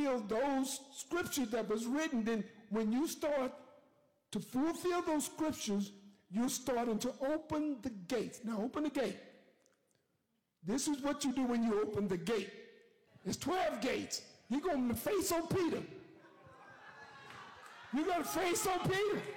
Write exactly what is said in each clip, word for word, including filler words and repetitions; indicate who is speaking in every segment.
Speaker 1: fulfill those scriptures that was written, then when you start to fulfill those scriptures, you're starting to open the gates. Now open the gate. This is what you do when you open the gate. It's twelve gates. You're going to face on Peter. You got to face on Peter.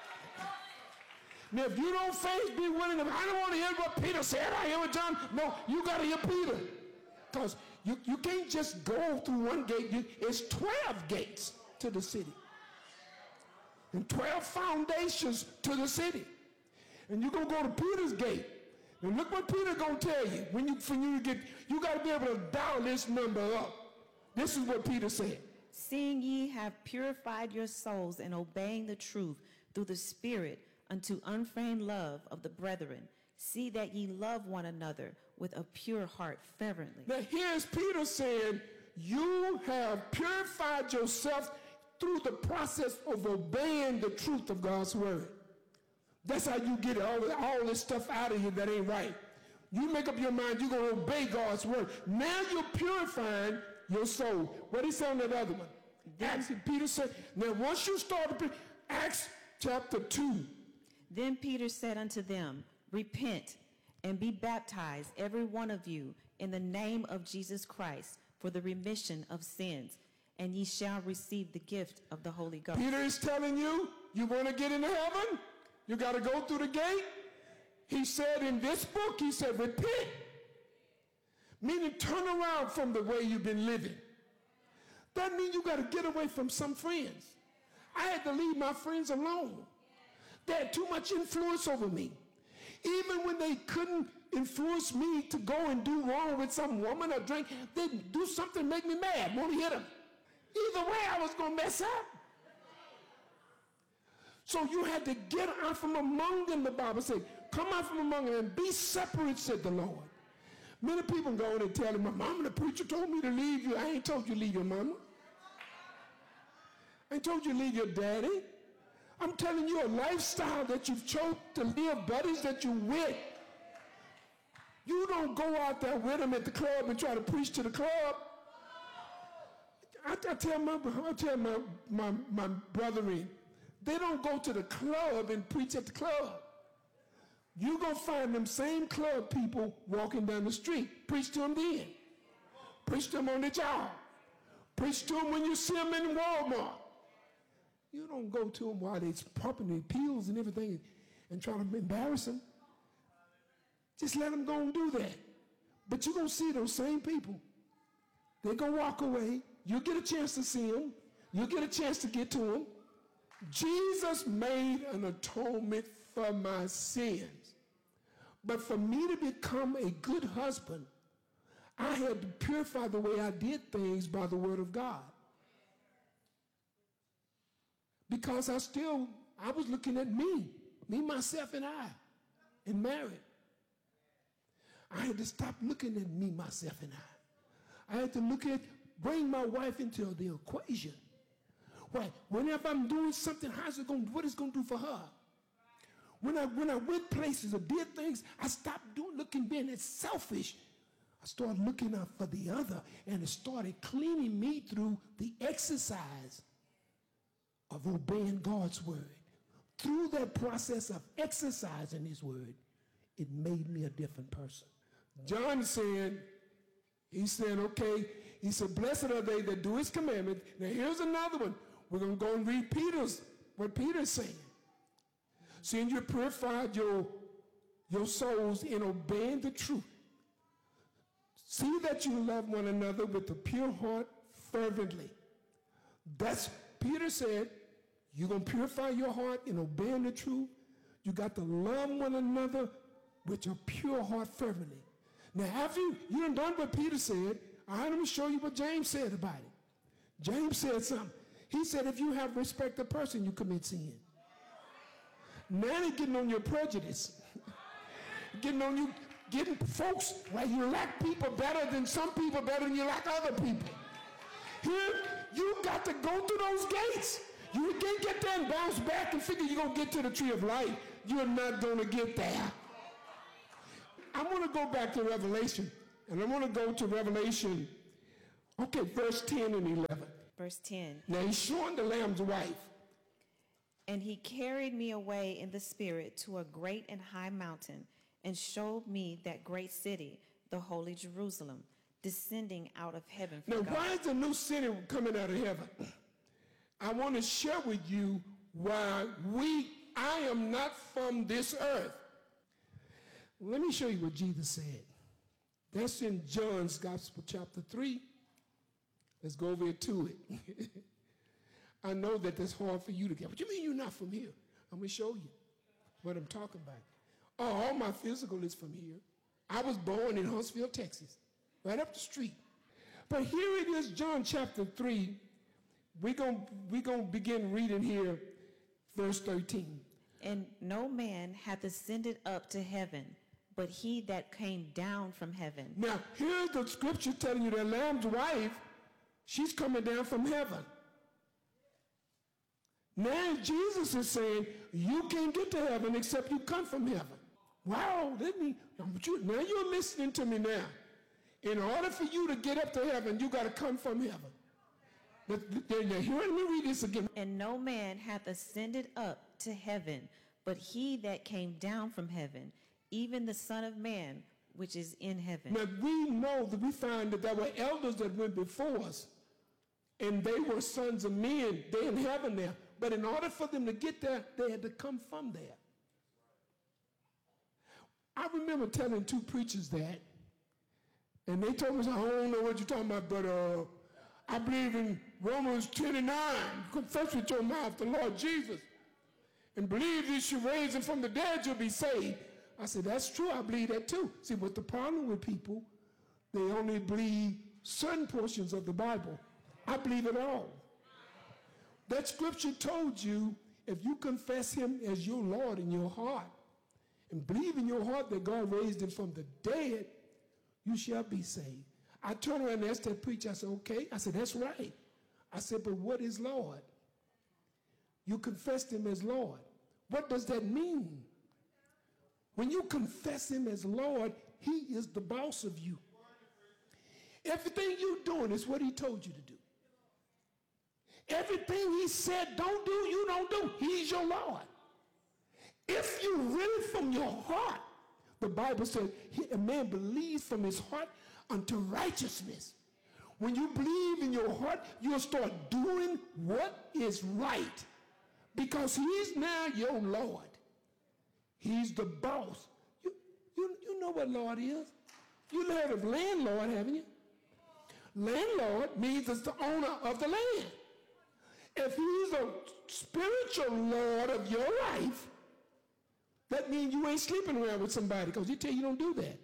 Speaker 1: Now, if you don't face, be willing to, I don't want to hear what Peter said. I hear what John. No, you got to hear Peter. Because you, you can't just go through one gate. You, it's twelve gates to the city. And twelve foundations to the city. And you're going to go to Peter's gate. And look what Peter going to tell you. When you, when you get, you got to be able to dial this number up. This is what Peter said.
Speaker 2: Seeing ye have purified your souls in obeying the truth through the Spirit unto unfeigned love of the brethren, see that ye love one another with a pure heart fervently.
Speaker 1: Now here's Peter saying, you have purified yourself through the process of obeying the truth of God's word. That's how you get all, all this stuff out of you that ain't right. You make up your mind you're going to obey God's word. Now you're purifying your soul. What he said on that other one? Acts, Peter said, now once you start to, Acts chapter two.
Speaker 2: Then Peter said unto them, repent and be baptized, every one of you, in the name of Jesus Christ, for the remission of sins, and ye shall receive the gift of the Holy Ghost.
Speaker 1: Peter is telling you, you want to get into heaven? You got to go through the gate. He said in this book, he said, repent. Meaning turn around from the way you've been living. That means you got to get away from some friends. I had to leave my friends alone. They had too much influence over me. Even when they couldn't influence me to go and do wrong with some woman or drink, they'd do something to make me mad, want to hit them. Either way, I was going to mess up. So you had to get out from among them, the Bible said. Come out from among them and be separate, said the Lord. Many people go in and tell them, my mama, the preacher told me to leave you. I ain't told you to leave your mama. I ain't told you to leave your daddy. I'm telling you a lifestyle that you've chosen to live, buddies that you with. You don't go out there with them at the club and try to preach to the club. I, I tell my, I tell my, my, my brethren, they don't go to the club and preach at the club. You're going to find them same club people walking down the street. Preach to them then. Preach to them on the job. Preach to them when you see them in Walmart. You don't go to them while they're pumping their pills and everything and trying to embarrass them. Just let them go and do that. But you're going to see those same people. They're going to walk away. You'll get a chance to see them. You'll get a chance to get to them. Jesus made an atonement for my sins. But for me to become a good husband, I had to purify the way I did things by the word of God. Because I still, I was looking at me, me, myself, and I, and married. I had to stop looking at me, myself, and I. I had to look at, bring my wife into the equation. Why? Whenever I'm doing something, how's it going? What is it going to do for her? When I when I went places or did things, I stopped doing looking being as selfish. I started looking out for the other, and it started cleaning me through the exercise of obeying God's word. Through that process of exercising his word, it made me a different person. John said, he said, okay, he said, blessed are they that do his commandments. Now here's another one. We're going to go and read Peter's, what Peter's saying. Seeing you purified your, your souls in obeying the truth. See that you love one another with a pure heart fervently. That's, Peter said, you're going to purify your heart in obeying the truth. You got to love one another with your pure heart fervently. Now, after you, you done done what Peter said, all right, let me show you what James said about it. James said something. He said, if you have respect to person, you commit sin. Now they're getting on your prejudice. Getting on you, getting folks, right? You like people better than some people, better than you like other people. Here, you got to go through those gates. You can't get there and bounce back and figure you're going to get to the tree of life. You're not going to get there. I want to go back to Revelation, and I want to go to Revelation, okay, verse ten and eleven.
Speaker 2: verse ten.
Speaker 1: Now he's showing the lamb's wife.
Speaker 2: And he carried me away in the spirit to a great and high mountain, and showed me that great city, the holy Jerusalem, descending out of heaven from
Speaker 1: Now,
Speaker 2: God.
Speaker 1: why is the new city coming out of heaven? I want to share with you why we, I am not from this earth. Let me show you what Jesus said. That's in John's Gospel, chapter three. Let's go over to it. I know that that's hard for you to get. What do you mean you're not from here? I'm going to show you what I'm talking about. Oh, all my physical is from here. I was born in Huntsville, Texas, right up the street. But here it is, John chapter three. We're going we're gonna begin reading here, verse thirteen.
Speaker 2: And no man hath ascended up to heaven, but he that came down from heaven.
Speaker 1: Now, here's the scripture telling you that Lamb's wife, she's coming down from heaven. Now Jesus is saying, you can't get to heaven except you come from heaven. Wow, let me, now you're listening to me now. In order for you to get up to heaven, you got to come from heaven. But now, here, let me read this again.
Speaker 2: And no man hath ascended up to heaven, but he that came down from heaven, even the Son of Man, which is in heaven.
Speaker 1: Now, we know that we find that there were elders that went before us, and they were sons of men. They're in heaven there. But in order for them to get there, they had to come from there. I remember telling two preachers that, and they told me, I don't know what you're talking about, but uh, I believe in Romans ten and nine. Confess with your mouth the Lord Jesus, and believe you should raise him from the dead, you'll be saved. I said, that's true, I believe that too. See, but the problem with people, they only believe certain portions of the Bible. I believe it all. That scripture told you, if you confess him as your Lord in your heart, and believe in your heart that God raised him from the dead, you shall be saved. I turned around and asked that preacher, I said, okay. I said, that's right. I said, but what is Lord? You confessed him as Lord. What does that mean? When you confess him as Lord, he is the boss of you. Everything you're doing is what he told you to do. Everything he said don't do, you don't do. He's your Lord. If you really from your heart, the Bible says a man believes from his heart unto righteousness. When you believe in your heart, you'll start doing what is right, because he's now your Lord. He's the boss. You, you, you know what Lord is. You've heard of landlord, haven't you? Landlord means it's the owner of the land. If he's a spiritual Lord of your life, that means you ain't sleeping around with somebody, because he tell you don't do that.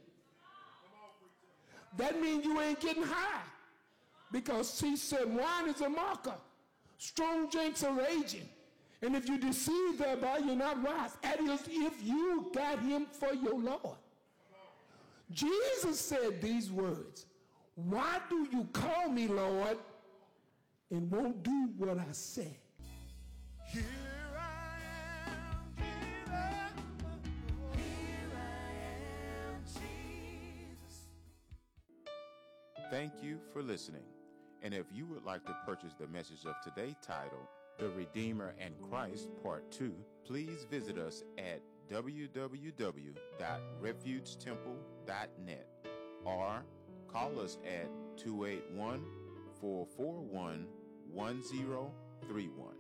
Speaker 1: That means you ain't getting high, because he said wine is a marker. Strong drinks are raging. And if you deceive thereby, you're not wise. That is, if you got him for your Lord. Jesus said these words, why do you call me Lord and won't do what I say?
Speaker 3: Here I am, Jesus. Here I am, Jesus.
Speaker 4: Thank you for listening. And if you would like to purchase the message of today titled, The Redeemer and Christ, Part two, please visit us at w w w dot refuge temple dot net or call us at two eight one, four four one, one zero three one.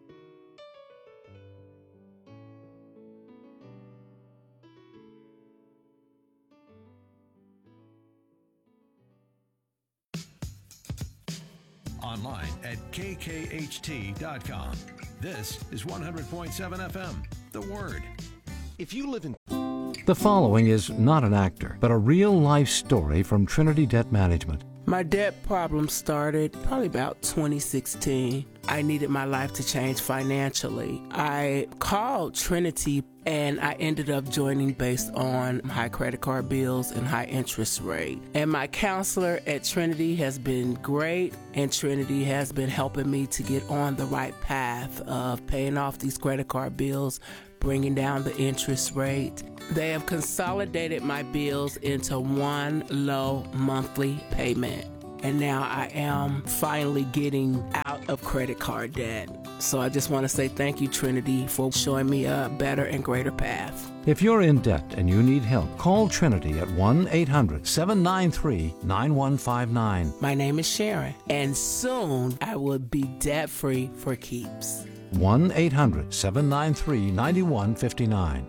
Speaker 5: Online at k k h t dot com. This is one hundred point seven F M, The Word.
Speaker 6: If you live in...
Speaker 7: The following is not an actor, but a real-life story from Trinity Debt Management.
Speaker 8: My debt problem started probably about twenty sixteen. I needed my life to change financially. I called Trinity and I ended up joining based on high credit card bills and high interest rate. And my counselor at Trinity has been great, and Trinity has been helping me to get on the right path of paying off these credit card bills, bringing down the interest rate. They have consolidated my bills into one low monthly payment. And now I am finally getting out of credit card debt. So I just want to say thank you, Trinity, for showing me a better and greater path.
Speaker 7: If you're in debt and you need help, call Trinity at one eight hundred seven nine three nine one five nine.
Speaker 8: My name is Sharon, and soon I will be debt-free for keeps.
Speaker 7: one eight hundred seven nine three nine one five nine.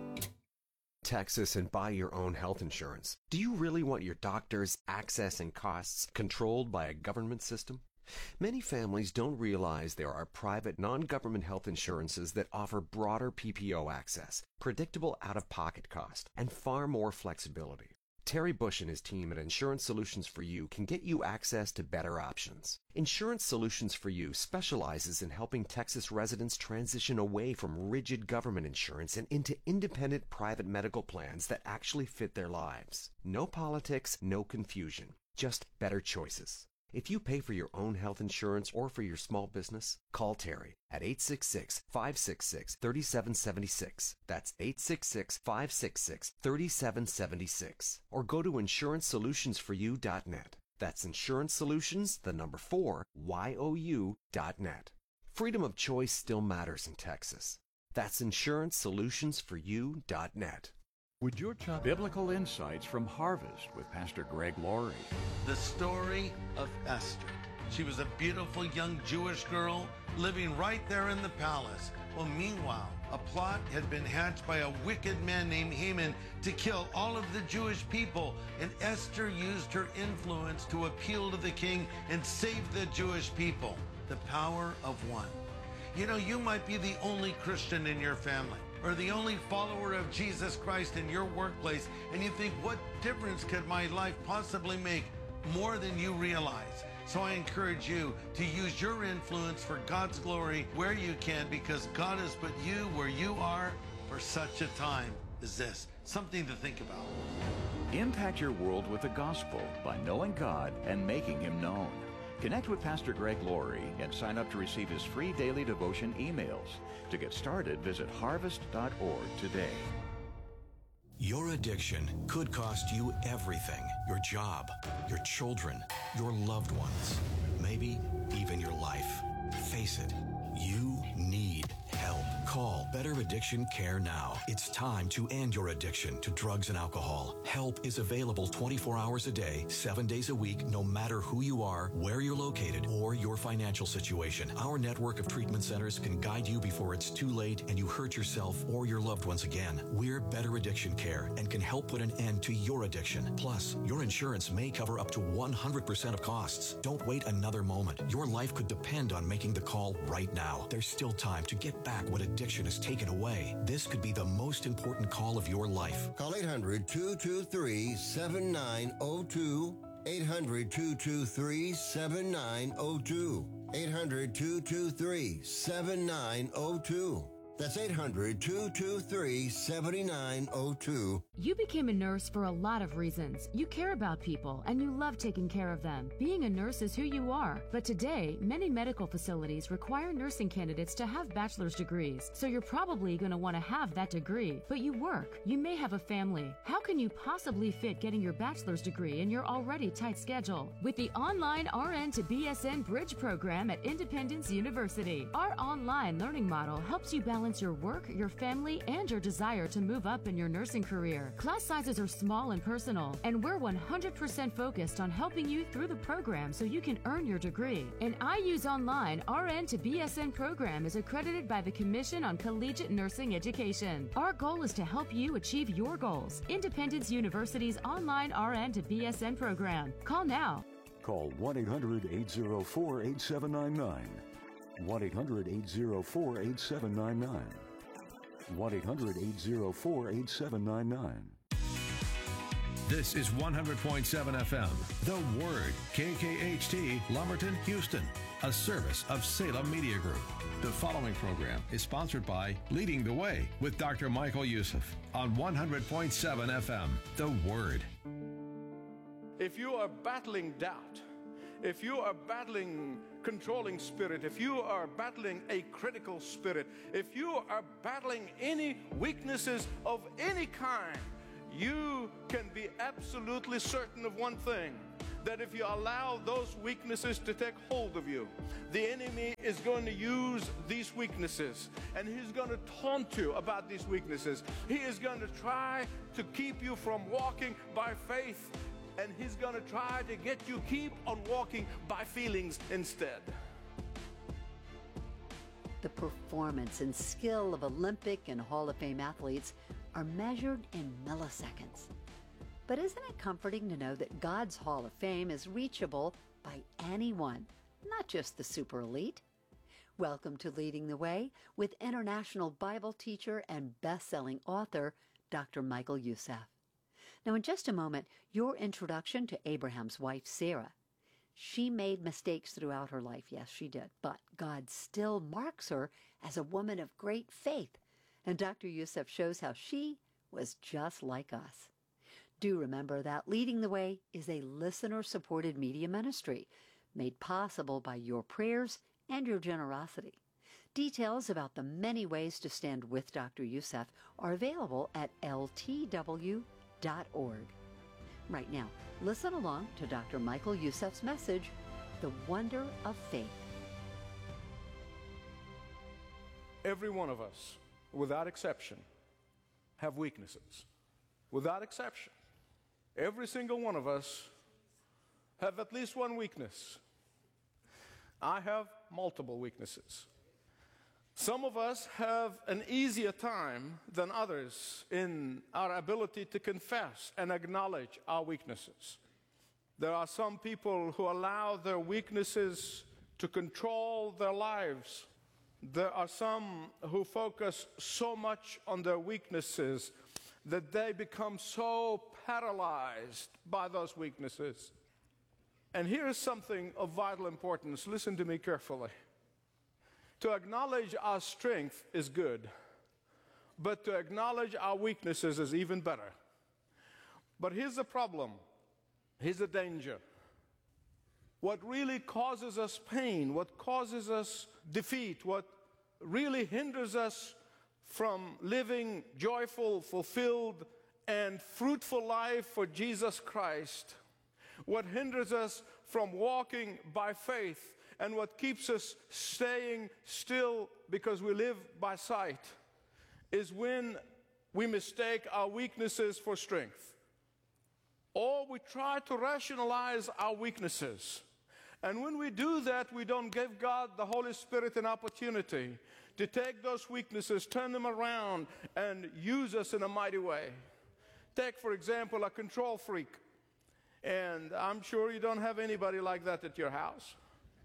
Speaker 6: Texas and buy your own health insurance. Do you really want your doctor's access and costs controlled by a government system? Many families don't realize there are private, non-government health insurances that offer broader P P O access, predictable out-of-pocket cost, and far more flexibility. Terry Bush and his team at Insurance Solutions for You can get you access to better options. Insurance Solutions for You specializes in helping Texas residents transition away from rigid government insurance and into independent private medical plans that actually fit their lives. No politics, no confusion, just better choices. If you pay for your own health insurance or for your small business, call Terry at eight six six, five six six, three seven seven six. That's eight six six, five six six, three seven seven six. Or go to insurance solutions for you dot net. That's Insurance Solutions, the number four, Y O U dot net. Freedom of choice still matters in Texas. That's insurance solutions for you dot net.
Speaker 9: Would your child... Biblical Insights from Harvest with Pastor Greg Laurie.
Speaker 3: The story of Esther. She was a beautiful young Jewish girl living right there in the palace. Well, meanwhile, a plot had been hatched by a wicked man named Haman to kill all of the Jewish people, and Esther used her influence to appeal to the king and save the Jewish people. The power of one. You know, you might be the only Christian in your family, or the only follower of Jesus Christ in your workplace, and you think, what difference could my life possibly make? More than you realize. So I encourage you to use your influence for God's glory where you can, because God has put you where you are for such a time as this. Something to think about.
Speaker 9: Impact your world with the gospel by knowing God and making Him known. Connect with Pastor Greg Laurie and sign up to receive his free daily devotion emails. To get started, visit harvest dot org today.
Speaker 10: Your addiction could cost you everything. Your job, your children, your loved ones, maybe even your life. Face it, you need help. Call Better Addiction Care now. It's time to end your addiction to drugs and alcohol. Help is available twenty-four hours a day, seven days a week, no matter who you are, where you're located, or your financial situation. Our network of treatment centers can guide you before it's too late and you hurt yourself or your loved ones again. We're Better Addiction Care and can help put an end to your addiction. Plus, your insurance may cover up to one hundred percent of costs. Don't wait another moment. Your life could depend on making the call right now. There's still time to get back what addiction is taken away. This could be the most important call of your life.
Speaker 11: Call eight hundred, two two three, seven nine zero two. eight hundred, two two three, seven nine zero two. eight hundred, two two three, seven nine zero two. That's eight hundred, two two three, seven nine zero two.
Speaker 12: You became a nurse for a lot of reasons. You care about people and you love taking care of them. Being a nurse is who you are. But today, many medical facilities require nursing candidates to have bachelor's degrees. So you're probably going to want to have that degree. But you work. You may have a family. How can you possibly fit getting your bachelor's degree in your already tight schedule? With the online R N to B S N Bridge program at Independence University, our online learning model helps you balance your work, your family, and your desire to move up in your nursing career. Class sizes are small and personal, and we're one hundred percent focused on helping you through the program so you can earn your degree. An I U's Online R N to B S N program is accredited by the Commission on Collegiate Nursing Education. Our goal is to help you achieve your goals. Independence University's online R N to B S N program. Call now.
Speaker 13: Call one eight hundred, eight oh four, eight seven nine nine. one eight hundred, eight oh four, eight seven nine nine. one eight hundred, eight oh four, eight seven nine nine.
Speaker 5: This is one hundred point seven F M, The Word, K K H T, Lumberton, Houston, a service of Salem Media Group. The following program is sponsored by Leading the Way with Doctor Michael Youssef on one hundred point seven F M, The Word.
Speaker 14: If you are battling doubt, if you are battling controlling spirit, if you are battling a critical spirit, if you are battling any weaknesses of any kind, you can be absolutely certain of one thing, that if you allow those weaknesses to take hold of you, the enemy is going to use these weaknesses, and he's going to taunt you about these weaknesses. He is going to try to keep you from walking by faith, and he's going to try to get you keep on walking by feelings instead.
Speaker 15: The performance and skill of Olympic and Hall of Fame athletes are measured in milliseconds. But isn't it comforting to know that God's Hall of Fame is reachable by anyone, not just the super elite? Welcome to Leading the Way with international Bible teacher and best-selling author, Doctor Michael Youssef. Now, in just a moment, your introduction to Abraham's wife, Sarah. She made mistakes throughout her life, yes, she did, but God still marks her as a woman of great faith, and Doctor Youssef shows how she was just like us. Do remember that Leading the Way is a listener-supported media ministry made possible by your prayers and your generosity. Details about the many ways to stand with Doctor Youssef are available at L T W dot org. Right now, listen along to Doctor Michael Youssef's message, The Wonder of Faith.
Speaker 14: Every one of us, without exception, have weaknesses. Without exception. Every single one of us have at least one weakness. I have multiple weaknesses. Some of us have an easier time than others in our ability to confess and acknowledge our weaknesses. There are some people who allow their weaknesses to control their lives. There are some who focus so much on their weaknesses that they become so paralyzed by those weaknesses. And here is something of vital importance. Listen to me carefully. To acknowledge our strength is good, but to acknowledge our weaknesses is even better. But here's the problem. Here's the danger. What really causes us pain, what causes us defeat, what really hinders us from living joyful, fulfilled, and fruitful life for Jesus Christ, what hinders us from walking by faith, and what keeps us staying still because we live by sight, is when we mistake our weaknesses for strength. Or we try to rationalize our weaknesses. And when we do that, we don't give God, the Holy Spirit, an opportunity to take those weaknesses, turn them around, and use us in a mighty way. Take, for example, a control freak. And I'm sure you don't have anybody like that at your house.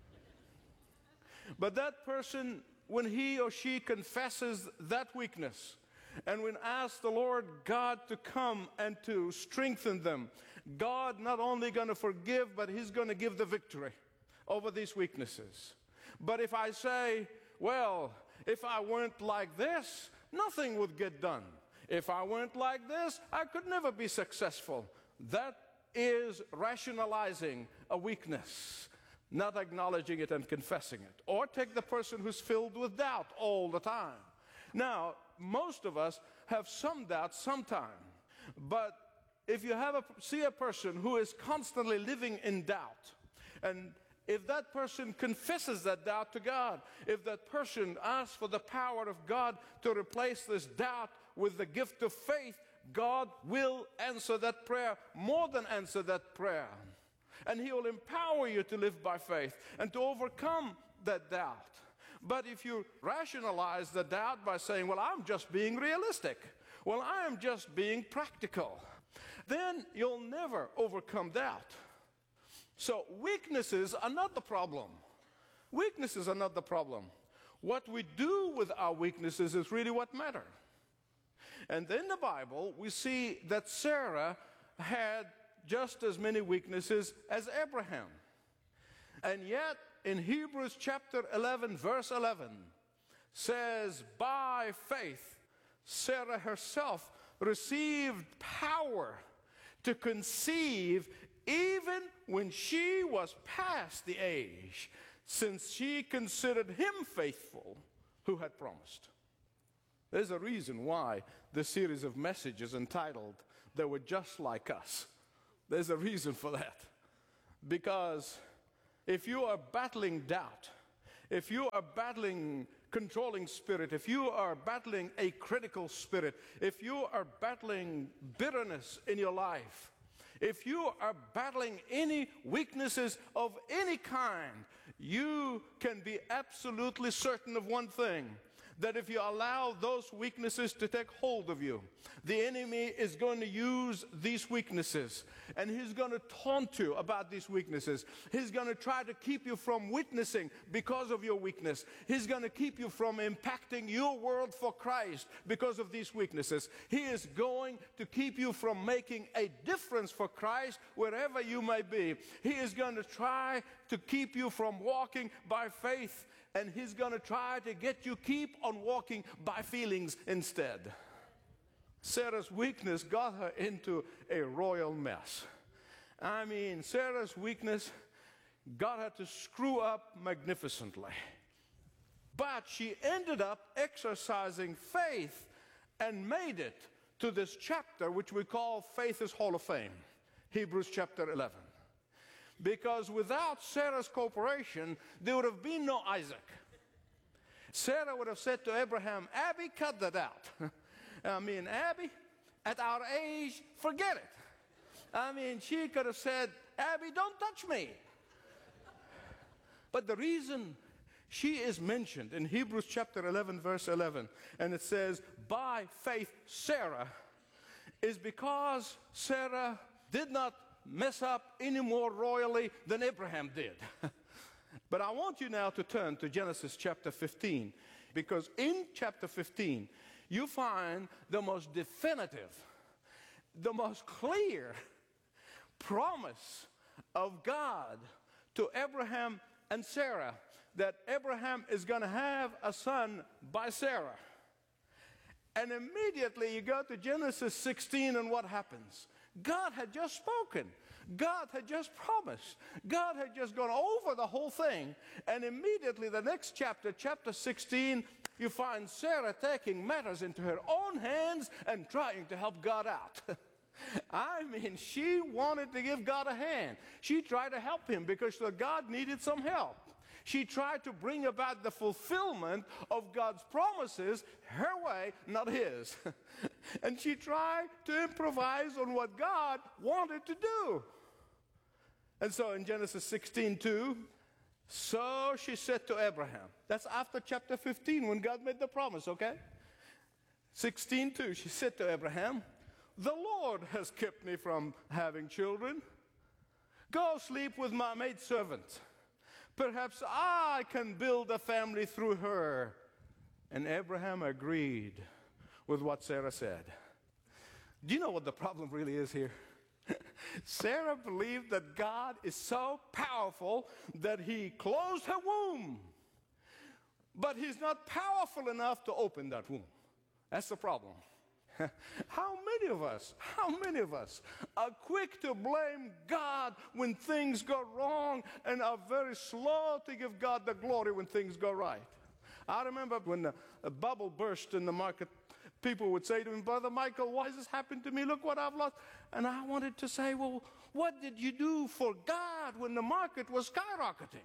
Speaker 14: But that person, when he or she confesses that weakness, and when asks the Lord God to come and to strengthen them, God not only going to forgive, but he's going to give the victory over these weaknesses. But if I say, well, if I weren't like this, nothing would get done. If I weren't like this, I could never be successful. That is rationalizing a weakness, not acknowledging it and confessing it. Or take the person who's filled with doubt all the time. Now, most of us have some doubt sometime. But if you have a, see a person who is constantly living in doubt, and if that person confesses that doubt to God, if that person asks for the power of God to replace this doubt with the gift of faith, God will answer that prayer, more than answer that prayer. And he will empower you to live by faith and to overcome that doubt. But if you rationalize the doubt by saying, well, I'm just being realistic, well, I am just being practical, then you'll never overcome doubt. So weaknesses are not the problem. Weaknesses are not the problem. What we do with our weaknesses is really what matters. And in the Bible, we see that Sarah had just as many weaknesses as Abraham. And yet, in Hebrews chapter eleven, verse eleven, says, by faith, Sarah herself received power to conceive even when she was past the age, since she considered him faithful who had promised. There's a reason why this series of messages entitled, They Were Just Like Us. There's a reason for that. Because if you are battling doubt, if you are battling controlling spirit, if you are battling a critical spirit, if you are battling bitterness in your life, if you are battling any weaknesses of any kind, you can be absolutely certain of one thing, that if you allow those weaknesses to take hold of you, the enemy is going to use these weaknesses, and he's going to taunt you about these weaknesses. He's going to try to keep you from witnessing because of your weakness. He's going to keep you from impacting your world for Christ because of these weaknesses. He is going to keep you from making a difference for Christ wherever you may be. He is going to try to keep you from walking by faith, and he's going to try to get you keep on walking by feelings instead. Sarah's weakness got her into a royal mess. I mean, Sarah's weakness got her to screw up magnificently. But she ended up exercising faith and made it to this chapter which we call Faith's Hall of Fame, Hebrews chapter eleven. Because without Sarah's cooperation, there would have been no Isaac. Sarah would have said to Abraham, Abby, cut that out. I mean, Abby, at our age, forget it. I mean, she could have said, Abby, don't touch me. But the reason she is mentioned in Hebrews chapter eleven, verse eleven, and it says, by faith Sarah, is because Sarah did not mess up any more royally than Abraham did. But I want you now to turn to Genesis chapter fifteen, because in chapter fifteen, you find the most definitive, the most clear promise of God to Abraham and Sarah, that Abraham is going to have a son by Sarah. And immediately you go to Genesis sixteen, and what happens? God had just spoken. God had just promised. God had just gone over the whole thing. And immediately the next chapter, chapter sixteen, you find Sarah taking matters into her own hands and trying to help God out. I mean, she wanted to give God a hand. She tried to help him because God needed some help. She tried to bring about the fulfillment of God's promises her way, not his. And she tried to improvise on what God wanted to do. And so in Genesis sixteen two, so she said to Abraham, that's after chapter fifteen when God made the promise, okay? sixteen two, she said to Abraham, the Lord has kept me from having children. Go sleep with my maidservant. Perhaps I can build a family through her. And Abraham agreed with what Sarah said. Do you know what the problem really is here? Sarah believed that God is so powerful that he closed her womb. But he's not powerful enough to open that womb. That's the problem. How many of us, how many of us are quick to blame God when things go wrong and are very slow to give God the glory when things go right? I remember when the, a bubble burst in the market, people would say to me, Brother Michael, why has this happened to me? Look what I've lost. And I wanted to say, well, what did you do for God when the market was skyrocketing?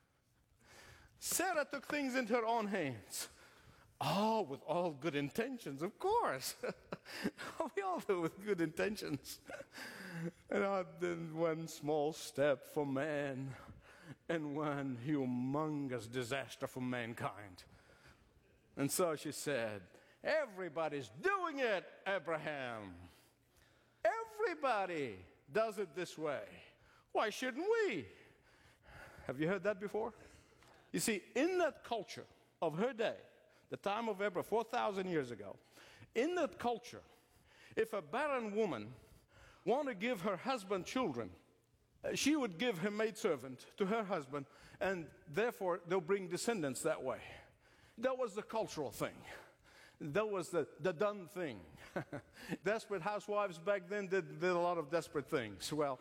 Speaker 14: Sarah took things into her own hands. Oh, with all good intentions, of course. We all do with good intentions. And I did one small step for man and one humongous disaster for mankind. And so she said, everybody's doing it, Abraham. Everybody does it this way. Why shouldn't we? Have you heard that before? You see, in that culture of her day, the time of Abraham, four thousand years ago, in that culture, if a barren woman wanted to give her husband children, she would give her maidservant to her husband, and therefore they'll bring descendants that way. That was the cultural thing. That was the, the done thing. Desperate housewives back then did, did a lot of desperate things. Well,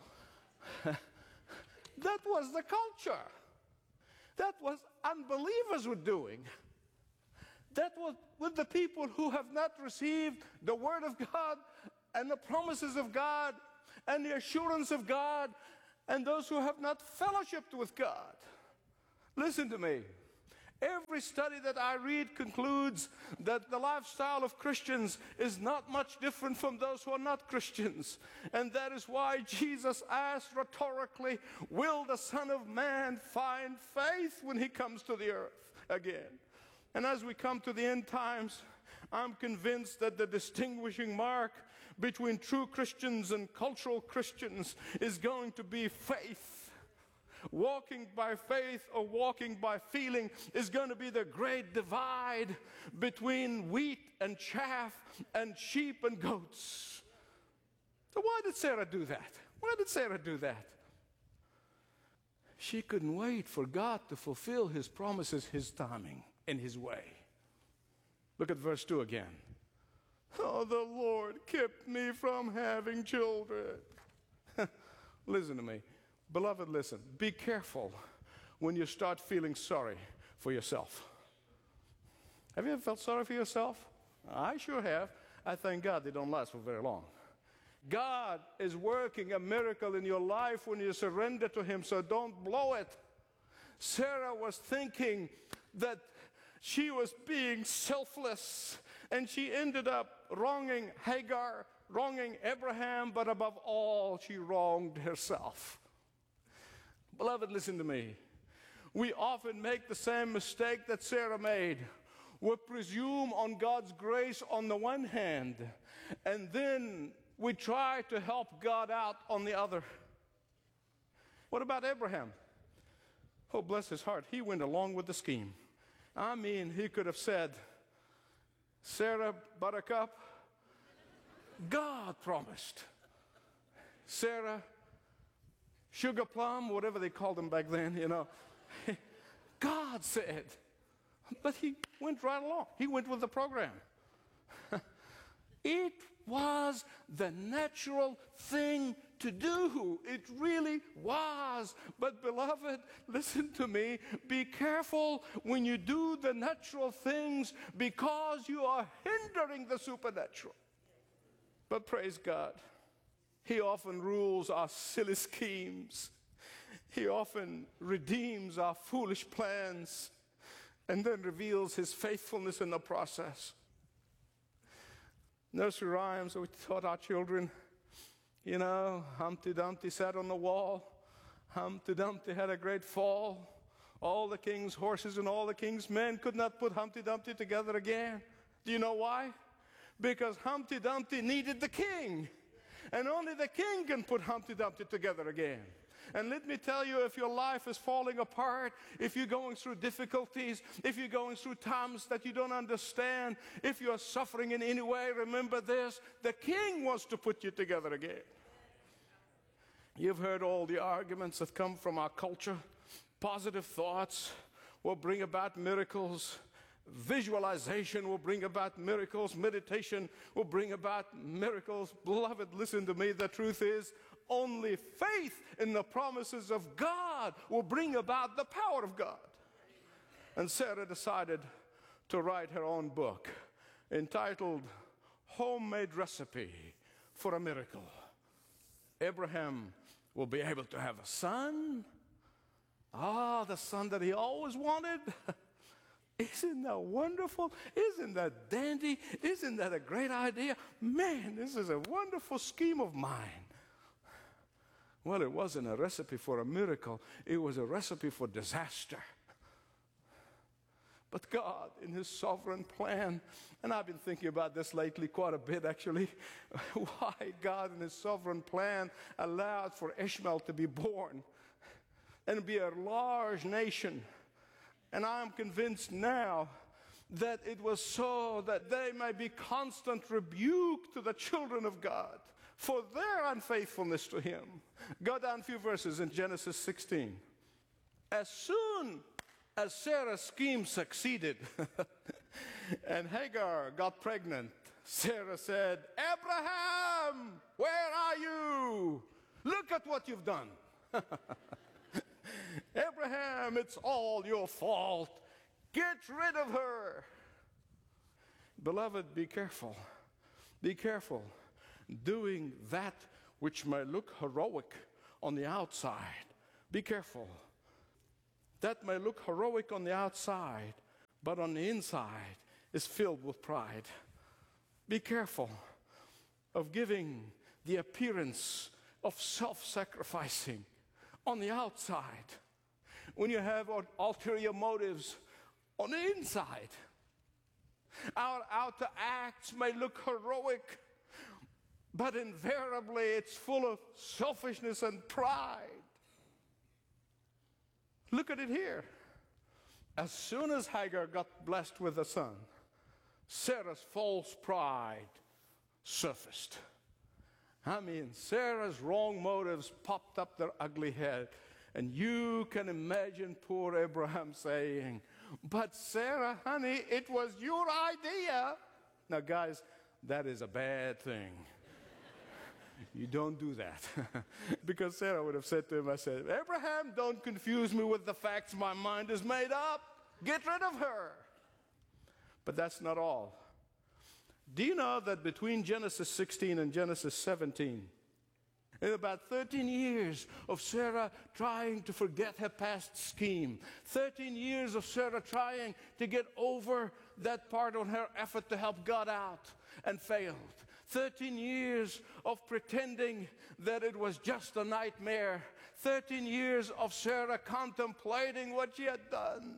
Speaker 14: that was the culture. That was unbelievers were doing. That was with the people who have not received the Word of God and the promises of God and the assurance of God and those who have not fellowshiped with God. Listen to me. Every study that I read concludes that the lifestyle of Christians is not much different from those who are not Christians. And that is why Jesus asked rhetorically, will the Son of Man find faith when he comes to the earth again? And as we come to the end times, I'm convinced that the distinguishing mark between true Christians and cultural Christians is going to be faith. Walking by faith or walking by feeling is going to be the great divide between wheat and chaff and sheep and goats. So why did Sarah do that? Why did Sarah do that? She couldn't wait for God to fulfill his promises, his timing, in his way. Look at verse two again. Oh, the Lord kept me from having children. Listen to me. Beloved, listen. Be careful when you start feeling sorry for yourself. Have you ever felt sorry for yourself? I sure have. I thank God they don't last for very long. God is working a miracle in your life when you surrender to him, so don't blow it. Sarah was thinking that she was being selfless, and she ended up wronging Hagar, wronging Abraham, but above all, she wronged herself. Beloved, listen to me. We often make the same mistake that Sarah made. We presume on God's grace on the one hand, and then we try to help God out on the other. What about Abraham? Oh, bless his heart. He went along with the scheme. I mean, he could have said, Sarah, buttercup, God promised. Sarah, sugar plum, whatever they called them back then, you know. God said. But he went right along. He went with the program. It was the natural thing to do. It really was. But beloved, listen to me. Be careful when you do the natural things, because you are hindering the supernatural. But praise God, he often rules our silly schemes. He often redeems our foolish plans and then reveals his faithfulness in the process. Nursery rhymes, we taught our children, you know, Humpty Dumpty sat on the wall. Humpty Dumpty had a great fall. All the king's horses and all the king's men could not put Humpty Dumpty together again. Do you know why? Because Humpty Dumpty needed the king. And only the king can put Humpty Dumpty together again. And let me tell you, if your life is falling apart, if you're going through difficulties, if you're going through times that you don't understand, if you're suffering in any way, remember this: the king wants to put you together again. You've heard all the arguments that come from our culture. Positive thoughts will bring about miracles. Visualization will bring about miracles. Meditation will bring about miracles. Beloved, listen to me. The truth is, only faith in the promises of God will bring about the power of God. And Sarah decided to write her own book entitled Homemade Recipe for a Miracle. Abraham will be able to have a son. Ah, the son that he always wanted. Isn't that wonderful? Isn't that dandy? Isn't that a great idea? Man, this is a wonderful scheme of mine. Well, it wasn't a recipe for a miracle. It was a recipe for disaster. But God, in his sovereign plan, and I've been thinking about this lately quite a bit actually, why God in his sovereign plan allowed for Ishmael to be born and be a large nation. And I'm convinced now that it was so that they may be constant rebuke to the children of God for their unfaithfulness to him. Go down a few verses in Genesis sixteen. As soon as Sarah's scheme succeeded and Hagar got pregnant, Sarah said, Abraham, where are you? Look at what you've done. Abraham, it's all your fault. Get rid of her. Beloved, be careful. Be careful. Doing that which may look heroic on the outside. Be careful. That may look heroic on the outside, but on the inside is filled with pride. Be careful of giving the appearance of self-sacrificing on the outside when you have ulterior motives on the inside. Our outer acts may look heroic, but invariably it's full of selfishness and pride. Look at it here. As soon as Hagar got blessed with a son, Sarah's false pride surfaced. I mean, Sarah's wrong motives popped up their ugly head. And you can imagine poor Abraham saying, "But Sarah, honey, it was your idea." Now, guys, that is a bad thing. You don't do that. Because Sarah would have said to him, I said, "Abraham, don't confuse me with the facts. My mind is made up. Get rid of her." But that's not all. Do you know that between Genesis sixteen and Genesis seventeen, in about thirteen years of Sarah trying to forget her past scheme, thirteen years of Sarah trying to get over that part on her effort to help God out and failed, thirteen years of pretending that it was just a nightmare, thirteen years of Sarah contemplating what she had done.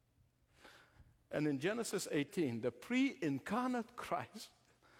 Speaker 14: And in Genesis eighteen, the pre-incarnate Christ,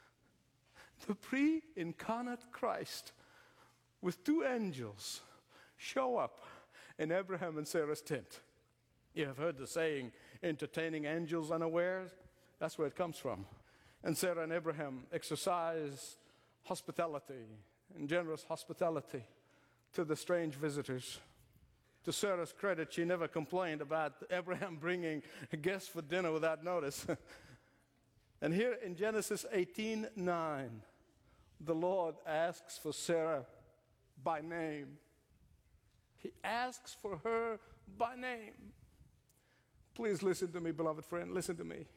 Speaker 14: the pre-incarnate Christ with two angels show up in Abraham and Sarah's tent. You have heard the saying, entertaining angels unawares? That's where it comes from. And Sarah and Abraham exercised hospitality and generous hospitality to the strange visitors. To Sarah's credit, she never complained about Abraham bringing guests for dinner without notice. And here in Genesis eighteen nine, the Lord asks for Sarah by name. He asks for her by name. Please listen to me, beloved friend. Listen to me.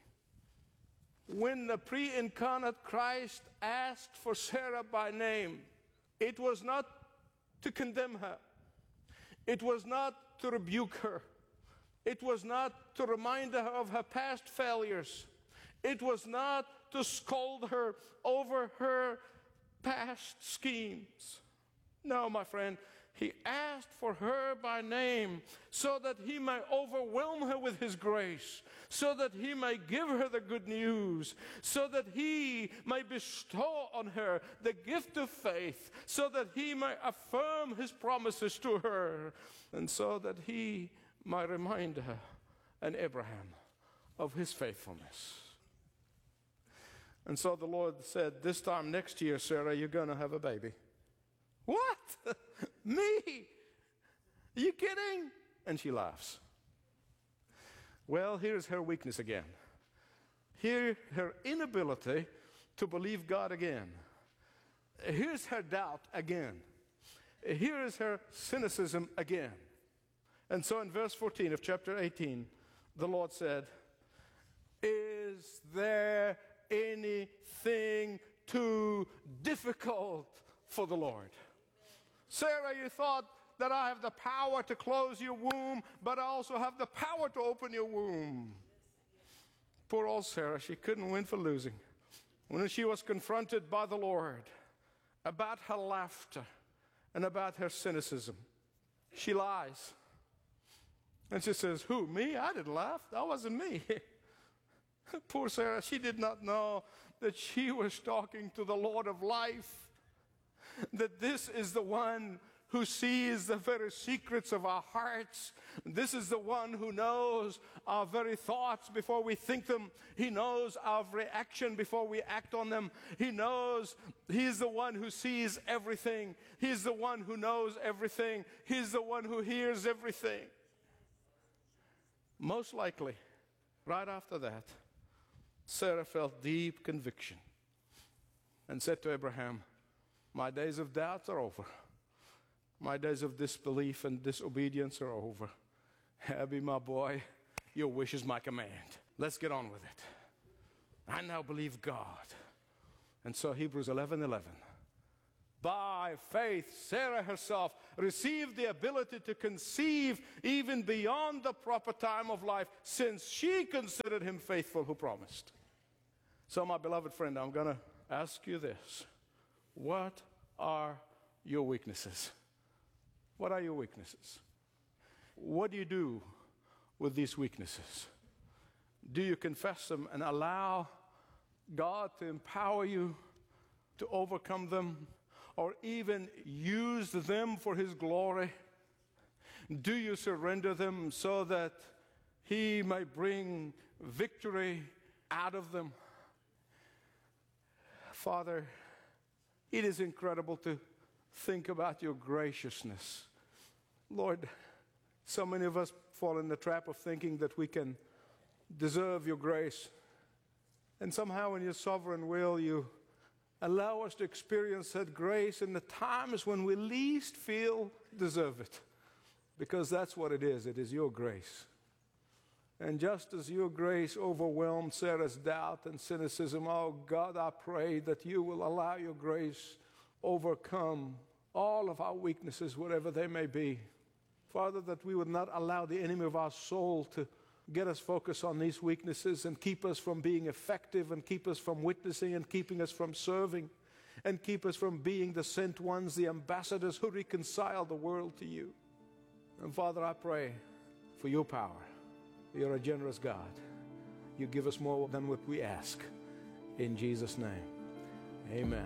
Speaker 14: When the pre-incarnate Christ asked for Sarah by name, it was not to condemn her. It was not to rebuke her. It was not to remind her of her past failures. It was not to scold her over her past schemes. No, my friend, he asked for her by name so that he might overwhelm her with his grace, so that he might give her the good news, so that he might bestow on her the gift of faith, so that he might affirm his promises to her, and so that he might remind her and Abraham of his faithfulness. And so the Lord said, "This time next year, Sarah, you're going to have a baby." What? Me? Are you kidding? And she laughs. Well, here's her weakness again. Here, her inability to believe God again. Here's her doubt again. Here is her cynicism again. And so in verse fourteen of chapter eighteen, the Lord said, "Is there anything too difficult for the Lord?" Sarah, you thought that I have the power to close your womb, but I also have the power to open your womb. Poor old Sarah, she couldn't win for losing. When she was confronted by the Lord about her laughter and about her cynicism, she lies. And she says, "Who, me? I didn't laugh. That wasn't me." Poor Sarah, she did not know that she was talking to the Lord of life. That this is the one who sees the very secrets of our hearts. This is the one who knows our very thoughts before we think them. He knows our reaction before we act on them. He knows, he's the one who sees everything. He's the one who knows everything. He's the one who hears everything. Most likely, right after that, Sarah felt deep conviction and said to Abraham, "My days of doubt are over. My days of disbelief and disobedience are over. Abby, my boy, your wish is my command. Let's get on with it. I now believe God." And so Hebrews eleven eleven, By faith, Sarah herself received the ability to conceive even beyond the proper time of life, since she considered him faithful who promised. So, my beloved friend, I'm going to ask you this. What are your weaknesses? What are your weaknesses? What do you do with these weaknesses? Do you confess them and allow God to empower you to overcome them, or even use them for his glory? Do you surrender them so that he may bring victory out of them? Father, it is incredible to think about your graciousness. Lord, so many of us fall in the trap of thinking that we can deserve your grace. And somehow in your sovereign will, you allow us to experience that grace in the times when we least feel deserve it. Because that's what it is. It is your grace. And just as your grace overwhelmed Sarah's doubt and cynicism, oh God, I pray that you will allow your grace overcome all of our weaknesses, whatever they may be. Father, that we would not allow the enemy of our soul to get us focused on these weaknesses and keep us from being effective, and keep us from witnessing, and keeping us from serving, and keep us from being the sent ones, the ambassadors who reconcile the world to you. And Father, I pray for your power. You're a generous God. You give us more than what we ask. In Jesus' name, amen.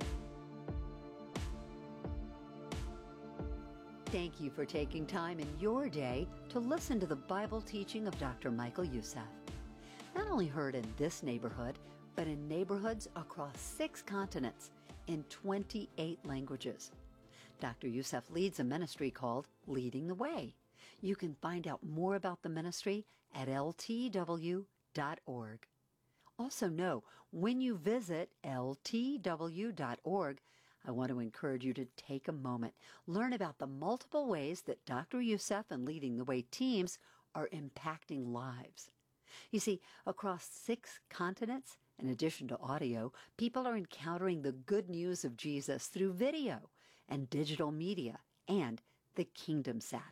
Speaker 15: Thank you for taking time in your day to listen to the Bible teaching of Doctor Michael Youssef. Not only heard in this neighborhood, but in neighborhoods across six continents in twenty-eight languages. Doctor Youssef leads a ministry called Leading the Way. You can find out more about the ministry at L T W dot org. Also know, when you visit L T W dot org, I want to encourage you to take a moment, learn about the multiple ways that Doctor Youssef and Leading the Way teams are impacting lives. You see, across six continents, in addition to audio, people are encountering the good news of Jesus through video and digital media and the KingdomSat.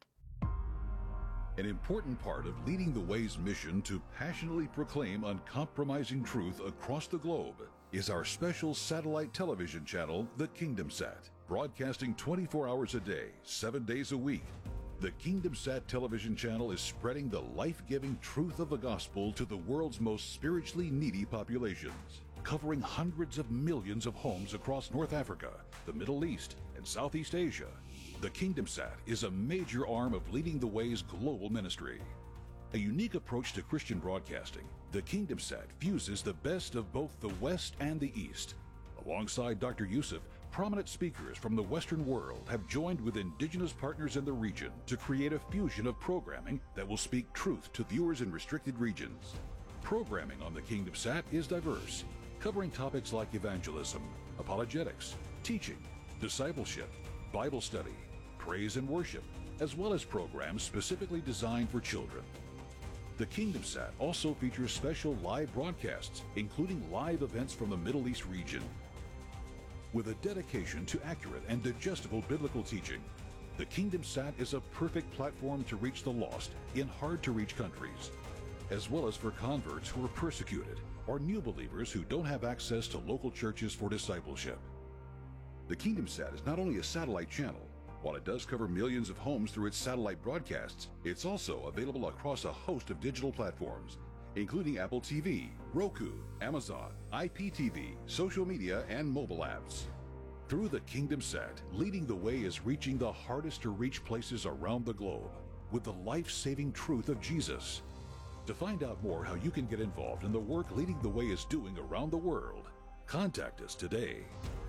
Speaker 16: An important part of Leading the Way's mission to passionately proclaim uncompromising truth across the globe is our special satellite television channel, the KingdomSat, broadcasting twenty-four hours a day, seven days a week. The KingdomSat television channel is spreading the life-giving truth of the gospel to the world's most spiritually needy populations, covering hundreds of millions of homes across North Africa, the Middle East, and Southeast Asia. The KingdomSat is a major arm of Leading the Way's global ministry. A unique approach to Christian broadcasting, the KingdomSat fuses the best of both the West and the East. Alongside Doctor Youssef, prominent speakers from the Western world have joined with indigenous partners in the region to create a fusion of programming that will speak truth to viewers in restricted regions. Programming on the KingdomSat is diverse, covering topics like evangelism, apologetics, teaching, discipleship, Bible study, praise and worship, as well as programs specifically designed for children. The KingdomSat also features special live broadcasts, including live events from the Middle East region. With a dedication to accurate and digestible biblical teaching, the KingdomSat is a perfect platform to reach the lost in hard-to-reach countries, as well as for converts who are persecuted or new believers who don't have access to local churches for discipleship. The KingdomSat is not only a satellite channel. While it does cover millions of homes through its satellite broadcasts, it's also available across a host of digital platforms, including Apple T V, Roku, Amazon, I P T V, social media, and mobile apps. Through the KingdomSat, Leading the Way is reaching the hardest to reach places around the globe with the life-saving truth of Jesus. To find out more how you can get involved in the work Leading the Way is doing around the world, contact us today.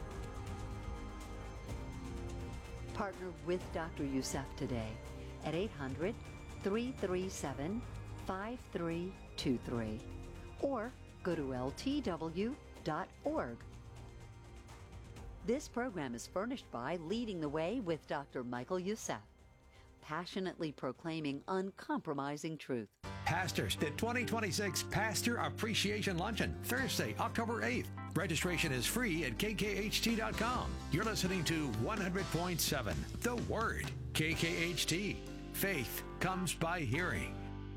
Speaker 15: Partner with Doctor Youssef today at eight hundred, three three seven, five three two three or go to L T W dot org. This program is furnished by Leading the Way with Doctor Michael Youssef, passionately proclaiming uncompromising truth.
Speaker 5: Pastors, the twenty twenty-six Pastor Appreciation Luncheon, Thursday, October eighth. Registration is free at K K H T dot com. You're listening to one hundred point seven, The Word, K K H T. Faith comes by hearing.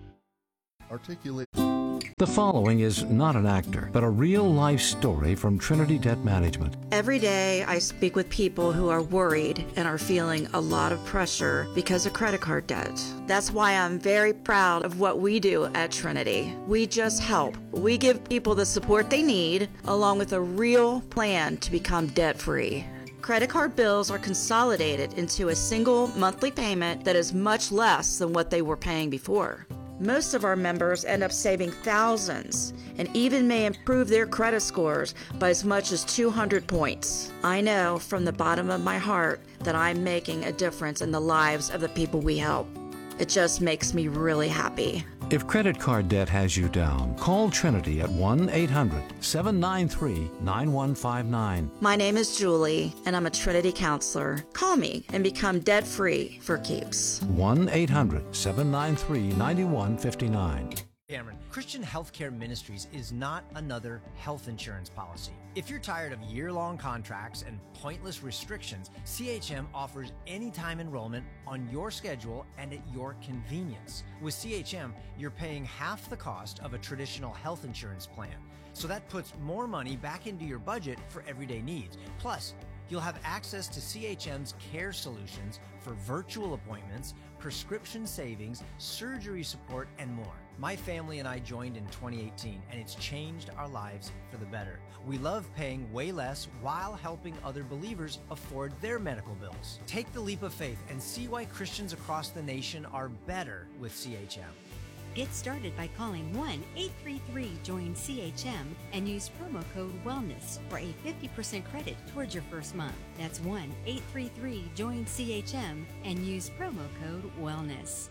Speaker 13: Articulate.
Speaker 7: The following is not an actor, but a real-life story from Trinity Debt Management.
Speaker 17: Every day I speak with people who are worried and are feeling a lot of pressure because of credit card debt. That's why I'm very proud of what we do at Trinity. We just help. We give people the support they need, along with a real plan to become debt-free. Credit card bills are consolidated into a single monthly payment that is much less than what they were paying before. Most of our members end up saving thousands and even may improve their credit scores by as much as two hundred points. I know from the bottom of my heart that I'm making a difference in the lives of the people we help. It just makes me really happy.
Speaker 7: If credit card debt has you down, call Trinity at one eight hundred seven nine three nine one five nine.
Speaker 17: My name is Julie, and I'm a Trinity counselor. Call me and become debt-free for keeps.
Speaker 7: one eight hundred seven nine three nine one five nine.
Speaker 18: Cameron, Christian Healthcare Ministries is not another health insurance policy. If you're tired of year-long contracts and pointless restrictions, C H M offers anytime enrollment on your schedule and at your convenience. With C H M, you're paying half the cost of a traditional health insurance plan. So that puts more money back into your budget for everyday needs. Plus, you'll have access to C H M's care solutions for virtual appointments, prescription savings, surgery support, and more. My family and I joined in twenty eighteen, and it's changed our lives for the better. We love paying way less while helping other believers afford their medical bills. Take the leap of faith and see why Christians across the nation are better with C H M.
Speaker 19: Get started by calling one eight three three join C H M and use promo code WELLNESS for a fifty percent credit towards your first month. That's one eight three three join C H M and use promo code WELLNESS.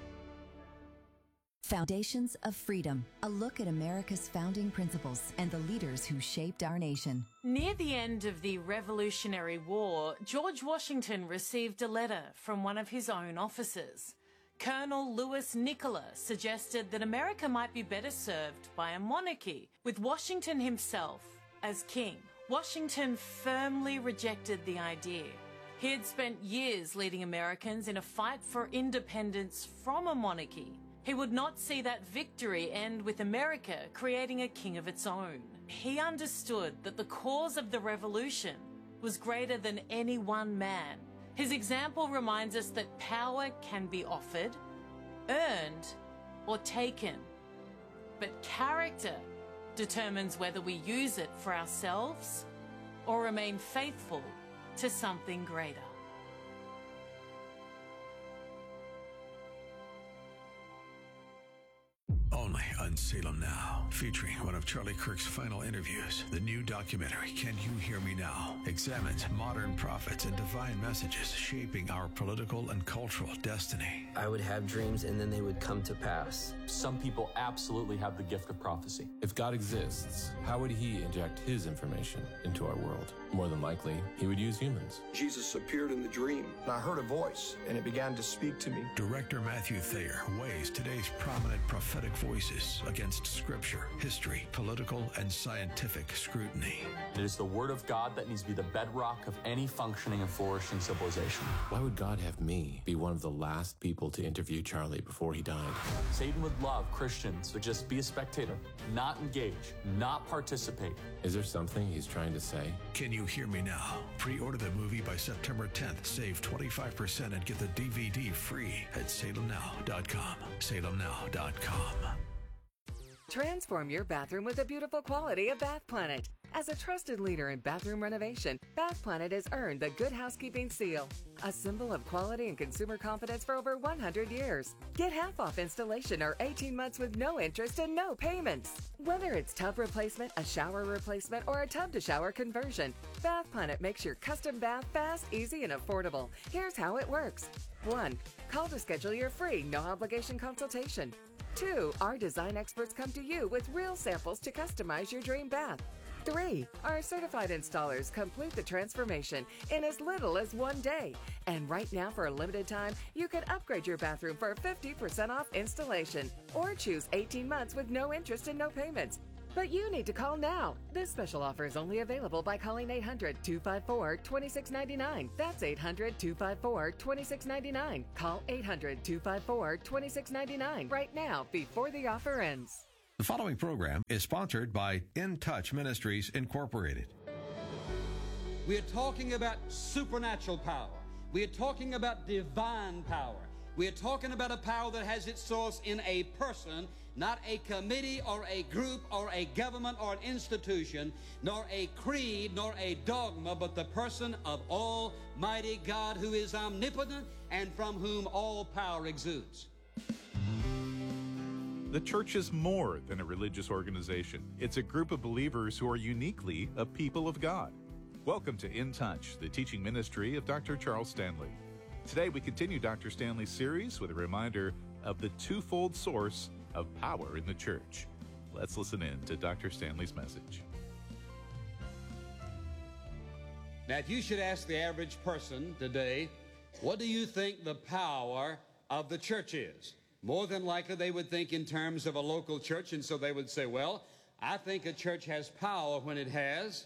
Speaker 20: Foundations of Freedom, a look at America's founding principles and the leaders who shaped our nation.
Speaker 21: Near the end of the Revolutionary War, George Washington received a letter from one of his own officers. Colonel Louis Nicola suggested that America might be better served by a monarchy, with Washington himself as king. Washington firmly rejected the idea. He had spent years leading Americans in a fight for independence from a monarchy. He would not see that victory end with America creating a king of its own. He understood that the cause of the revolution was greater than any one man. His example reminds us that power can be offered, earned, or taken. But character determines whether we use it for ourselves or remain faithful to something greater.
Speaker 5: Only on Salem Now, featuring one of Charlie Kirk's final interviews. The new documentary, Can You Hear Me Now?, examines modern prophets and divine messages shaping our political and cultural destiny.
Speaker 22: I would have dreams and then they would come to pass. Some people absolutely have the gift of prophecy.
Speaker 23: If God exists, how would he inject his information into our world? More than likely, he would use humans.
Speaker 24: Jesus appeared in the dream, and I heard a voice, and it began to speak to me.
Speaker 5: Director Matthew Thayer weighs today's prominent prophetic voices against scripture, history, political, and scientific scrutiny.
Speaker 22: It is the Word of God that needs to be the bedrock of any functioning and flourishing civilization.
Speaker 23: Why would God have me be one of the last people to interview Charlie before he died?
Speaker 22: Satan would love Christians to just be a spectator, not engage, not participate.
Speaker 23: Is there something he's trying to say?
Speaker 5: Can You Hear Me Now? Pre-order the movie by September tenth. Save twenty-five percent and get the D V D free at salem now dot com. salem now dot com.
Speaker 25: Transform your bathroom with the beautiful quality of Bath Planet. As a trusted leader in bathroom renovation, Bath Planet has earned the Good Housekeeping seal, a symbol of quality and consumer confidence for over one hundred years. Get half off installation or eighteen months with no interest and no payments. Whether it's tub replacement, a shower replacement, or a tub-to-shower conversion, Bath Planet makes your custom bath fast, easy, and affordable. Here's how it works. One, call to schedule your free, no-obligation consultation. Two, our design experts come to you with real samples to customize your dream bath. Three, our certified installers complete the transformation in as little as one day. And right now, for a limited time, you can upgrade your bathroom for fifty percent off installation or choose eighteen months with no interest and no payments. But you need to call now. This special offer is only available by calling eight hundred, two five four, two six nine nine. That's eight hundred, two five four, two six nine nine. Call eight hundred, two five four, two six nine nine right now before the offer ends.
Speaker 5: The following program is sponsored by In Touch Ministries Incorporated.
Speaker 1: We are talking about supernatural power. We are talking about divine power. We are talking about a power that has its source in a person, not a committee or a group or a government or an institution, nor a creed nor a dogma, but the person of Almighty God, who is omnipotent and from whom all power exudes.
Speaker 2: The church is more than a religious organization. It's a group of believers who are uniquely a people of God. Welcome to In Touch, the teaching ministry of Doctor Charles Stanley. Today we continue Doctor Stanley's series with a reminder of the twofold source of power in the church. Let's listen in to Doctor Stanley's message.
Speaker 1: Now, if you should ask the average person today, what do you think the power of the church is? More than likely they would think in terms of a local church, and so they would say, well, I think a church has power when it has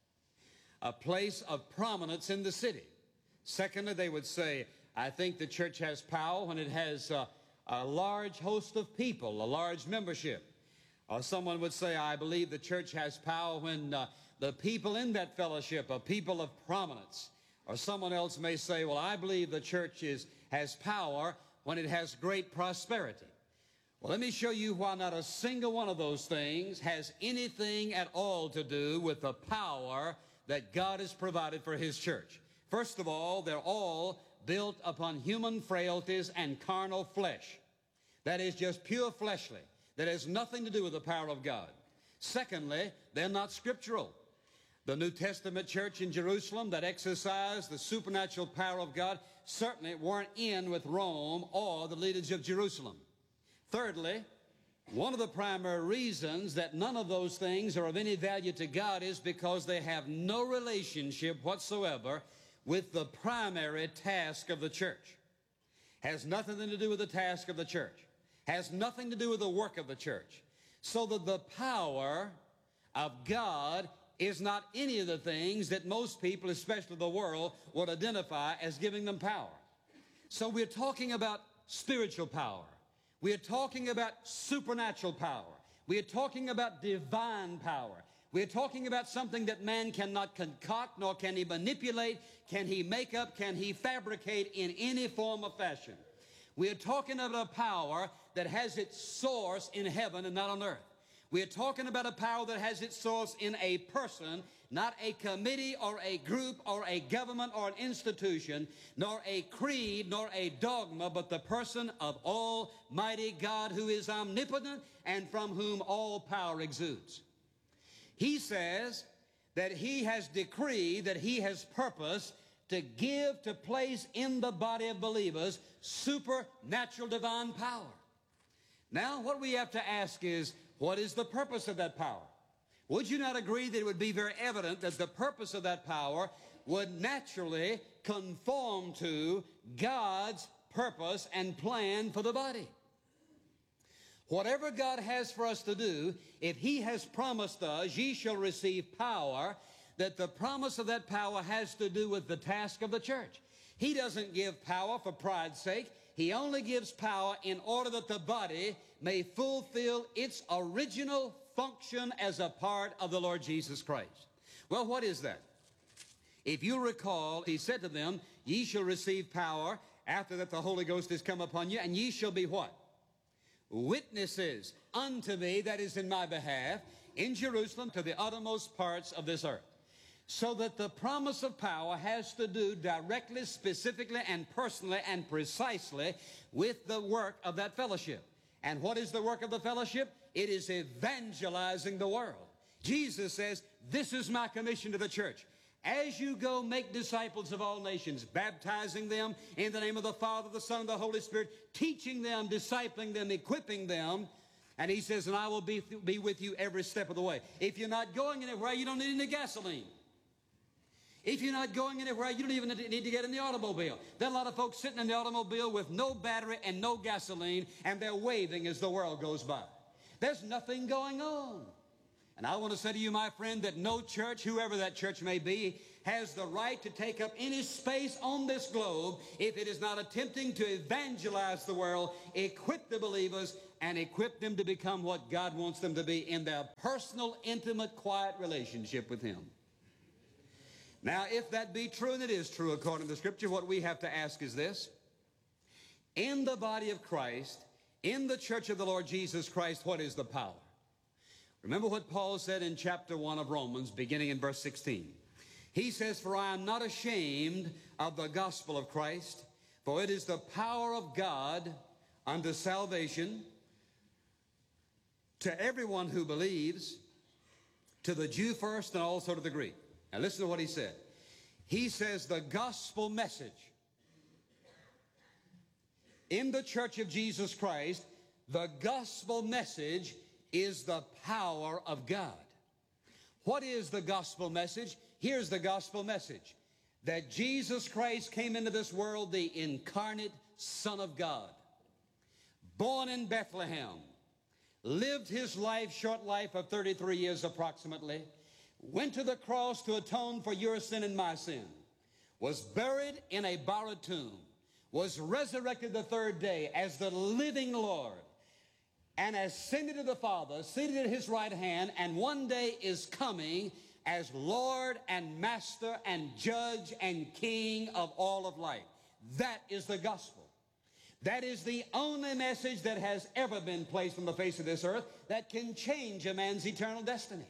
Speaker 1: a place of prominence in the city. Secondly, they would say, I think the church has power when it has uh, a large host of people, a large membership. Or someone would say, I believe the church has power when uh, the people in that fellowship are people of prominence. Or someone else may say, well, I believe the church is, has power when it has great prosperity. Well, let me show you why not a single one of those things has anything at all to do with the power that God has provided for His church. First of all, they're all built upon human frailties and carnal flesh. That is just pure fleshly. That has nothing to do with the power of God. Secondly, they're not scriptural. The New Testament church in Jerusalem that exercised the supernatural power of God certainly weren't in with Rome or the leaders of Jerusalem. Thirdly, one of the primary reasons that none of those things are of any value to God is because they have no relationship whatsoever with the primary task of the church. Has nothing to do with the task of the church. Has nothing to do with the work of the church. So that the power of God is not any of the things that most people, especially the world, would identify as giving them power. So we're talking about spiritual power. We're talking about supernatural power. We're talking about divine power. We're talking about something that man cannot concoct, nor can he manipulate, can he make up, can he fabricate in any form or fashion. We're talking about a power that has its source in heaven and not on earth. We're talking about a power that has its source in a person, not a committee or a group or a government or an institution, nor a creed nor a dogma, but the person of Almighty God, who is omnipotent and from whom all power exudes. He says that He has decreed, that He has purposed to give, to place in the body of believers supernatural divine power. Now, what we have to ask is, what is the purpose of that power? Would you not agree that it would be very evident that the purpose of that power would naturally conform to God's purpose and plan for the body? Whatever God has for us to do, if He has promised us, ye shall receive power, that the promise of that power has to do with the task of the church. He doesn't give power for pride's sake. He only gives power in order that the body may fulfill its original function as a part of the Lord Jesus Christ. Well, what is that? If you recall, He said to them, ye shall receive power after that the Holy Ghost has come upon you, and ye shall be what? Witnesses unto me, that is in my behalf, in Jerusalem to the uttermost parts of this earth. So that the promise of power has to do directly, specifically, and personally, and precisely with the work of that fellowship. And what is the work of the fellowship? It is evangelizing the world. Jesus says, this is my commission to the church. As you go, make disciples of all nations, baptizing them in the name of the Father, the Son, and the Holy Spirit, teaching them, discipling them, equipping them And he says, and I will be, be with you every step of the way. If you're not going anywhere, you don't need any gasoline. If you're not going anywhere, you don't even need to get in the automobile. There are a lot of folks sitting in the automobile with no battery and no gasoline, and they're waving as the world goes by. There's nothing going on. And I want to say to you, my friend, that no church, whoever that church may be, has the right to take up any space on this globe if it is not attempting to evangelize the world, equip the believers, and equip them to become what God wants them to be in their personal, intimate, quiet relationship with Him. Now, if that be true, and it is true according to the Scripture, what we have to ask is this. In the body of Christ, in the church of the Lord Jesus Christ, what is the power? Remember what Paul said in chapter one of Romans, beginning in verse sixteen. He says, for I am not ashamed of the gospel of Christ, for it is the power of God unto salvation to everyone who believes, to the Jew first and also to the Greek. Now listen to what he said. He says the gospel message in the church of Jesus Christ, the gospel message is the power of God. What is the gospel message? Here's the gospel message. That Jesus Christ came into this world, the incarnate Son of God, born in Bethlehem, lived his life, short life of thirty-three years approximately, went to the cross to atone for your sin and my sin, was buried in a borrowed tomb, was resurrected the third day as the living Lord, and ascended to the Father, seated at his right hand, and one day is coming as Lord and Master and Judge and King of all of life. That is the gospel. That is the only message that has ever been placed on the face of this earth that can change a man's eternal destiny.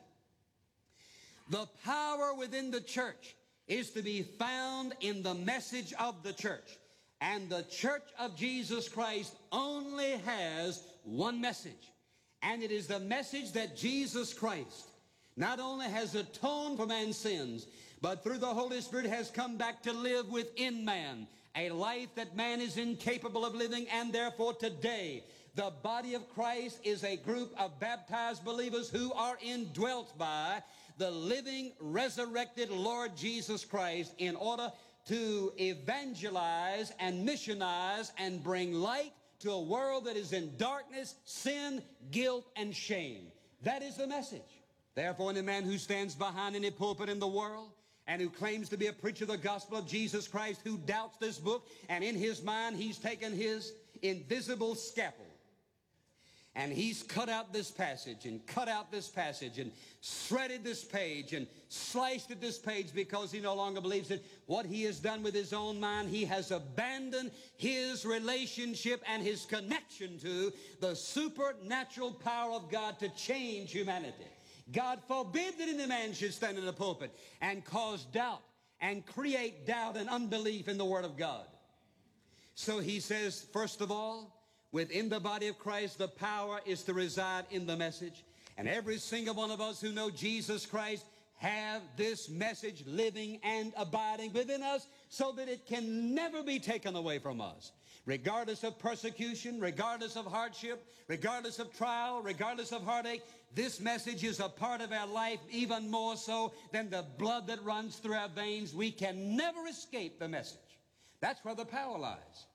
Speaker 1: The power within the church is to be found in the message of the church. And the church of Jesus Christ only has one message. And it is the message that Jesus Christ not only has atoned for man's sins, but through the Holy Spirit has come back to live within man, a life that man is incapable of living, and therefore today the body of Christ is a group of baptized believers who are indwelt by the living, resurrected Lord Jesus Christ in order to evangelize and missionize and bring light to a world that is in darkness, sin, guilt, and shame. That is the message. Therefore, any man who stands behind any pulpit in the world and who claims to be a preacher of the gospel of Jesus Christ, who doubts this book, and in his mind he's taken his invisible scalpel and he's cut out this passage and cut out this passage and shredded this page and sliced at this page because he no longer believes it. What he has done with his own mind, he has abandoned his relationship and his connection to the supernatural power of God to change humanity. God forbid that any man should stand in the pulpit and cause doubt and create doubt and unbelief in the Word of God. So he says, first of all, within the body of Christ, the power is to reside in the message. And every single one of us who know Jesus Christ have this message living and abiding within us so that it can never be taken away from us. Regardless of persecution, regardless of hardship, regardless of trial, regardless of heartache, this message is a part of our life even more so than the blood that runs through our veins. We can never escape the message. That's where the power lies.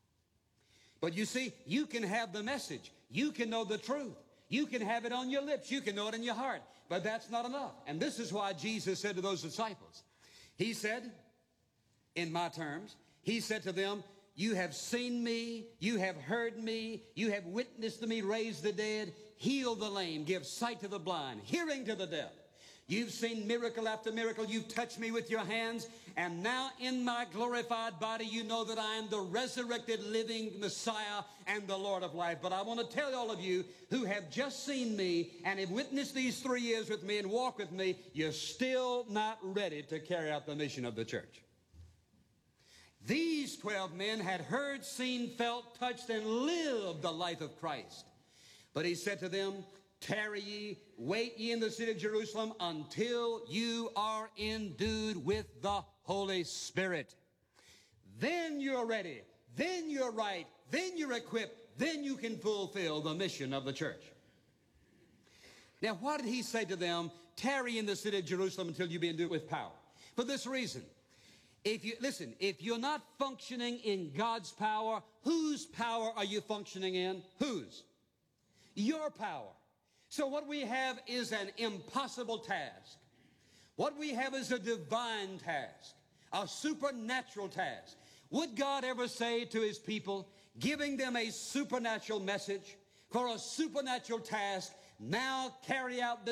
Speaker 1: But you see, you can have the message. You can know the truth. You can have it on your lips. You can know it in your heart. But that's not enough. And this is why Jesus said to those disciples, he said, in my terms, he said to them, you have seen me, you have heard me, you have witnessed me raise the dead, heal the lame, give sight to the blind, hearing to the deaf. You've seen miracle after miracle. You've touched me with your hands. And now in my glorified body, you know that I am the resurrected living Messiah and the Lord of life. But I want to tell all of you who have just seen me and have witnessed these three years with me and walked with me, you're still not ready to carry out the mission of the church. These twelve men had heard, seen, felt, touched, and lived the life of Christ. But he said to them, tarry ye, wait ye in the city of Jerusalem until you are endued with the Holy Spirit. Then you're ready. Then you're right. Then you're equipped. Then you can fulfill the mission of the church. Now, why did he say to them, tarry in the city of Jerusalem until you be endued with power? For this reason. If you, listen, if you're not functioning in God's power, whose power are you functioning in? Whose? Your power. So what we have is an impossible task. What we have is a divine task, a supernatural task. Would God ever say to his people, giving them a supernatural message for a supernatural task, now carry out this